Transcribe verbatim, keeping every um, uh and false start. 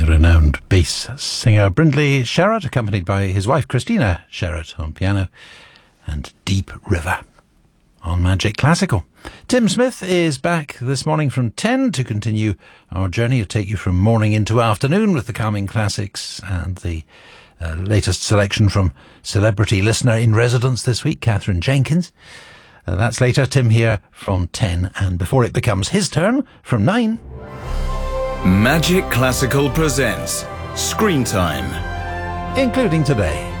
the renowned bass singer Brindley Sherratt, accompanied by his wife Christina Sherratt on piano, and Deep River on Magic Classical. Tim Smith is back this morning from ten to continue our journey to take you from morning into afternoon with the calming classics and the uh, latest selection from celebrity listener in residence this week, Catherine Jenkins. Uh, that's later. Tim here from ten, and before it becomes his turn from nine. Magic Classical presents Screen Time, including today.